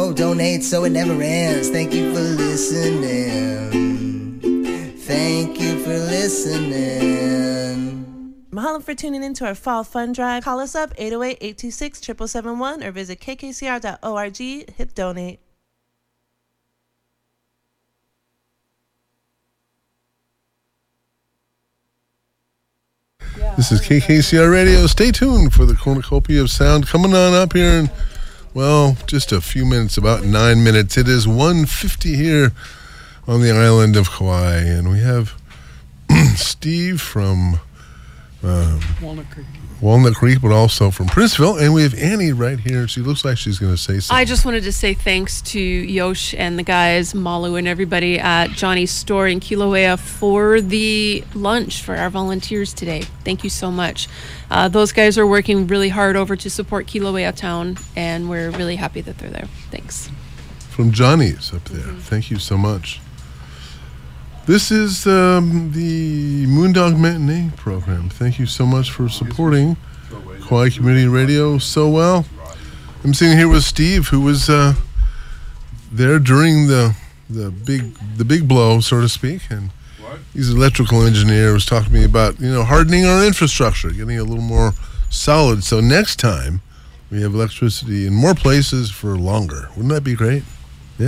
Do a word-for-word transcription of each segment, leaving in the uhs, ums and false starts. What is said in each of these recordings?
Hope donate so it never ends. Thank you for listening. Thank you for listening. Mahalo for tuning in to our Fall Fun Drive. Call us up, eight oh eight, eight two six, seven seven seven one, or visit k k c r dot org. Hit donate. This is K K C R Radio. Stay tuned for the cornucopia of sound coming on up here in, well, just a few minutes, about nine minutes. It is one fifty here on the island of Kauai, and we have Steve from um, Walnut Creek. Walnut Creek, but also from Princeville, and we have Annie right here. She looks like she's going to say something. I just wanted to say thanks to Yosh and the guys, Malu and everybody at Johnny's store in Kilauea for the lunch for our volunteers today. Thank you so much. Uh, those guys are working really hard over to support Kilauea Town, and we're really happy that they're there. Thanks. From Johnny's up there. Mm-hmm. Thank you so much. This is um, the Moondog Matinee program. Thank you so much for supporting Kauai Community Radio so well. I'm sitting here with Steve, who was uh, there during the the big the big blow, so to speak, and he's an electrical engineer. Was talking to me about you know hardening our infrastructure, getting it a little more solid. So next time we have electricity in more places for longer. Wouldn't that be great? Yeah.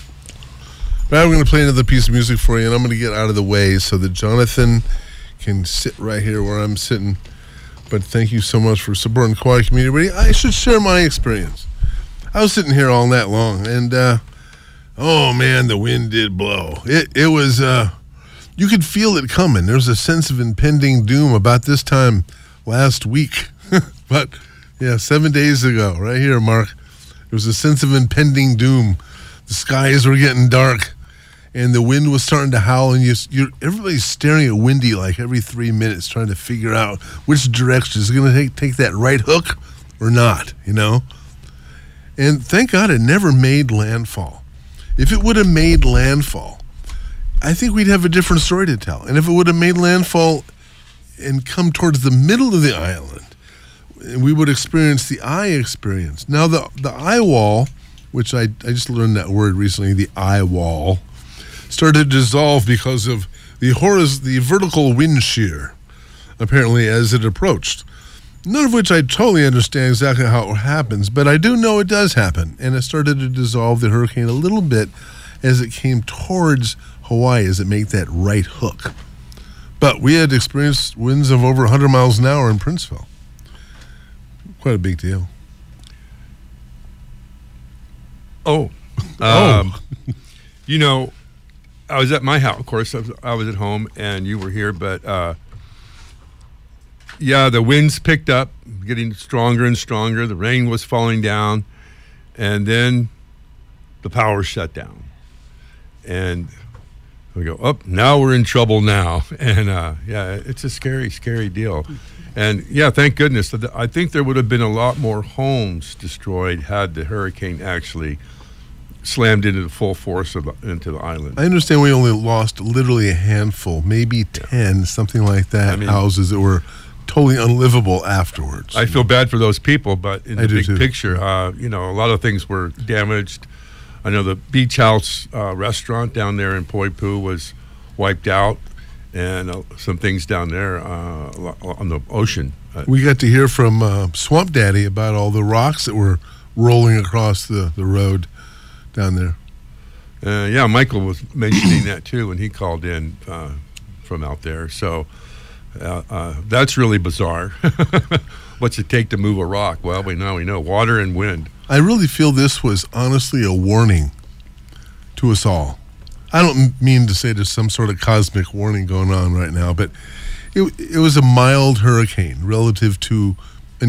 Now we're going to play another piece of music for you, and I'm going to get out of the way so that Jonathan can sit right here where I'm sitting. But thank you so much for supporting Kauai Community Radio. I should share my experience. I was sitting here all night long, and uh, oh man, the wind did blow. It it was uh, you could feel it coming. There was a sense of impending doom about this time last week. But yeah, seven days ago, right here, Mark, there was a sense of impending doom. The skies were getting dark, and the wind was starting to howl, and you, you're, everybody's staring at Windy like every three minutes trying to figure out which direction is going to take, take that right hook or not, you know? And thank God it never made landfall. If it would have made landfall, I think we'd have a different story to tell. And if it would have made landfall and come towards the middle of the island, we would experience the eye experience. Now, the, the eye wall, which I, I just learned that word recently, the eye wall, started to dissolve because of the horiz- the vertical wind shear, apparently, as it approached. None of which I totally understand exactly how it happens, but I do know it does happen. And it started to dissolve the hurricane a little bit as it came towards Hawaii, as it made that right hook. But we had experienced winds of over one hundred miles an hour in Princeville. Quite a big deal. Oh, um, oh. You know, I was at my house, of course, I was, I was at home and you were here, but uh, yeah, the winds picked up, getting stronger and stronger. The rain was falling down, and then the power shut down. And we go, oh, now we're in trouble now. And uh, yeah, it's a scary, scary deal. And yeah, thank goodness. I think there would have been a lot more homes destroyed had the hurricane actually slammed into the full force of the, into the island. I understand we only lost literally a handful, maybe ten, something like that, I mean, houses that were totally unlivable afterwards. I feel bad for those people, but in I the big too. picture, uh, you know, a lot of things were damaged. I know the Beach House uh, restaurant down there in Poipu was wiped out, and uh, some things down there uh, on the ocean. Uh, we got to hear from uh, Swamp Daddy about all the rocks that were rolling across the, the road down there. Uh, yeah, Michael was mentioning that too when he called in uh, from out there. So uh, uh, that's really bizarre. What's it take to move a rock? Well, we now we know water and wind. I really feel this was honestly a warning to us all. I don't mean to say there's some sort of cosmic warning going on right now, but it, it was a mild hurricane relative to